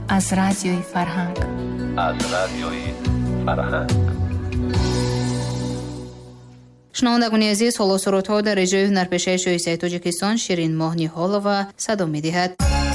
аз радиои Фарҳанг. шунавандагони азиз, ҳоло сурудҳо дар иҷрои ҳунарпешаи шоҳистаи Тоҷикистон Ширин Моҳ Ниҳолова садо медиҳад.